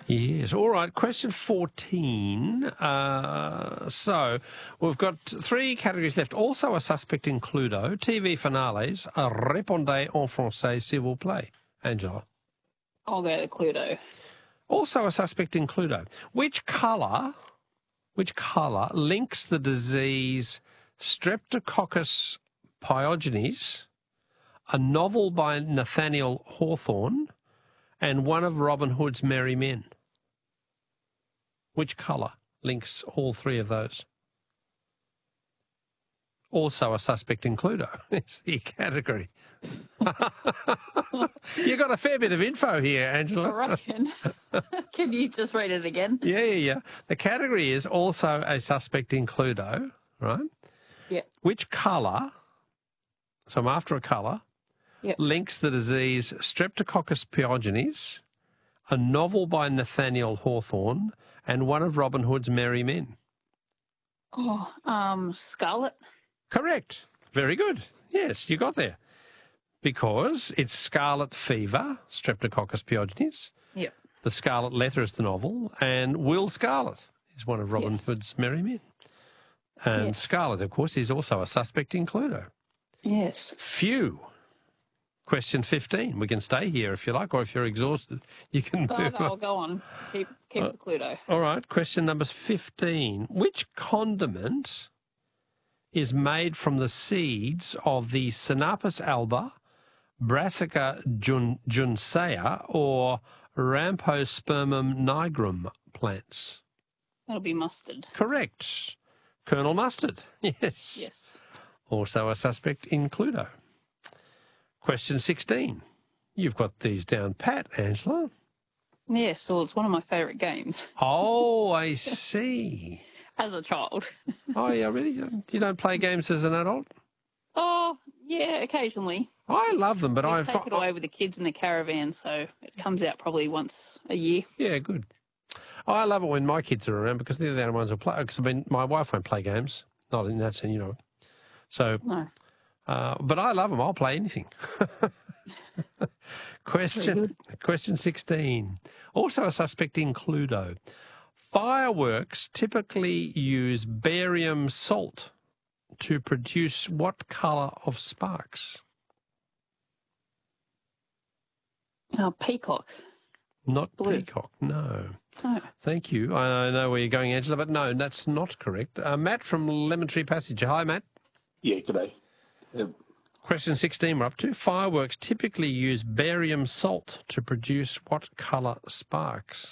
Yes. All right. Question 14. So we've got 3 categories left. Also a suspect in Cluedo. TV finales. Répondez en français, s'il vous plaît. Angela. I'll go to Cluedo. Also a suspect in Cluedo. Which colour links the disease Streptococcus pyogenes, a novel by Nathaniel Hawthorne, and one of Robin Hood's merry men? Which colour links all 3 of those? Also a suspect in Cluedo. It's the category. You got a fair bit of info here, Angela. I reckon. Can you just read it again? Yeah. The category is also a suspect in Cluedo, right? Yeah. Which colour, so I'm after a colour, links the disease Streptococcus pyogenes, a novel by Nathaniel Hawthorne, and one of Robin Hood's merry men? Scarlet. Correct. Very good. Yes, you got there. Because it's scarlet fever, Streptococcus pyogenes. Yep. The Scarlet Letter is the novel, and Will Scarlet is one of Robin Hood's merry men. And Scarlet, of course, is also a suspect in Cluedo. Yes. Phew. Question 15. We can stay here if you like, or if you're exhausted, you can move on. No, go on. Keep the Cluedo. All right. Question number 15. Which condiment is made from the seeds of the Sinapis alba, Brassica juncea, or Rampospermum nigrum plants? That'll be mustard. Correct. Colonel Mustard. Yes. Yes. Also a suspect in Cluedo. Question 16. You've got these down pat, Angela. Yes, well, it's one of my favourite games. Oh, I see. As a child. Oh, yeah, really? You don't play games as an adult? Oh, yeah, occasionally. I love them, but I take it away with the kids in the caravan, so it comes out probably once a year. Yeah, good. I love it when my kids are around because they're the only ones who play. Because my wife won't play games, not in that sense, So, no. But I love them. I'll play anything. Question 16. Also a suspect in Cluedo. Fireworks typically use barium salt to produce what colour of sparks? Peacock. Not blue. Peacock, no. No. Thank you. I know where you're going, Angela, but no, that's not correct. Matt from Lemon Tree Passage. Hi, Matt. Yeah, g'day. Question 16 we're up to. Fireworks typically use barium salt to produce what colour sparks?